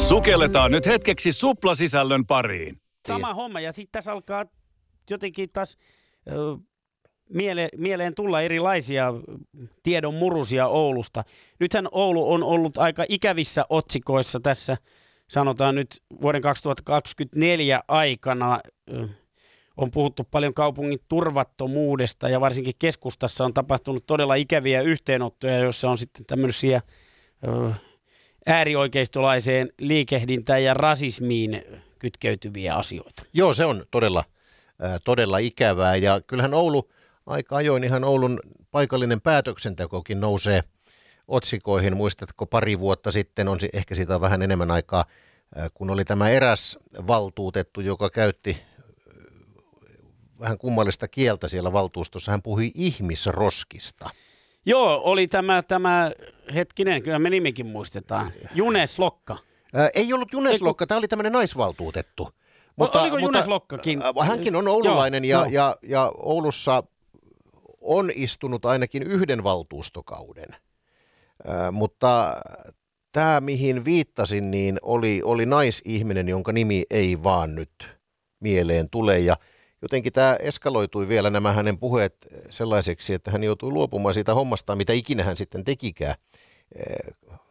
Sukelletaan nyt hetkeksi suplasisällön pariin. Sama homma, ja sitten tässä alkaa jotenkin taas mieleen tulla erilaisia tiedon murusia Oulusta. Nythän Oulu on ollut aika ikävissä otsikoissa tässä, sanotaan nyt vuoden 2024 aikana. On puhuttu paljon kaupungin turvattomuudesta, ja varsinkin keskustassa on tapahtunut todella ikäviä yhteenottoja, joissa on sitten tämmöisiä äärioikeistolaiseen liikehdintään ja rasismiin kytkeytyviä asioita. Joo, se on todella ikävää, ja kyllähän Oulu aika ajoin ihan Oulun paikallinen päätöksentekokin nousee otsikoihin. Muistatko pari vuotta sitten, ehkä siitä on vähän enemmän aikaa, kun oli tämä eräs valtuutettu, joka käytti vähän kummallista kieltä siellä valtuustossa. Hän puhui ihmisroskista. Joo, oli tämä hetkinen, kyllä me nimikin muistetaan. Junes Lokka. Ei ollut Junes Lokka, tämä oli tämmöinen naisvaltuutettu. Oliko Junes Lokkakin? Hänkin on oululainen ja Oulussa on istunut ainakin yhden valtuustokauden. Mutta tämä, mihin viittasin, niin oli naisihminen, jonka nimi ei vaan nyt mieleen tule. Ja jotenkin tämä eskaloitui vielä nämä hänen puheet sellaiseksi, että hän joutui luopumaan siitä hommastaan, mitä ikinä hän sitten tekikään.